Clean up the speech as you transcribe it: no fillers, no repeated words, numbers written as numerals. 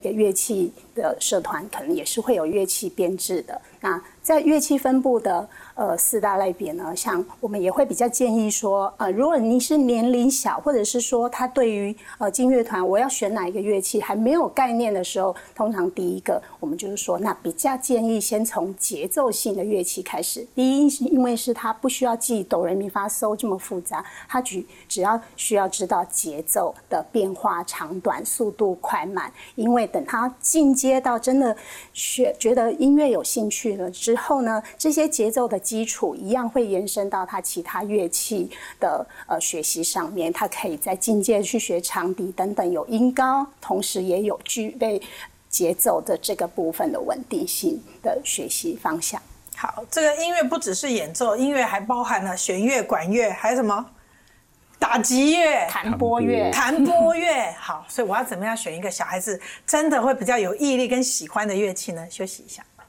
乐器的社团可能也是会有乐器编制的。那在乐器分布的4大类别呢，像我们也会比较建议说，如果你是年龄小，或者是说他对于金乐团我要选哪一个乐器还没有概念的时候，通常第一个我们就是说，那比较建议先从节奏性的乐器开始。第一，因为是它不需要记哆来咪发嗦这么复杂，它只要需要知道节奏的变化长短、速度快慢。因为等他进阶到真的觉得音乐有兴趣了之后呢，这些节奏的基础一样会延伸到他其他乐器的学习上面。他可以在进阶去学长笛等等，有音高，同时也有具备节奏的这个部分的稳定性的学习方向。 好，这个音乐不只是演奏，音乐还包含了弦乐、管乐，还有什么？打击乐、 弹拨乐。 好，所以我要怎么样选一个小孩子真的会比较有毅力跟喜欢的乐器呢？休息一下。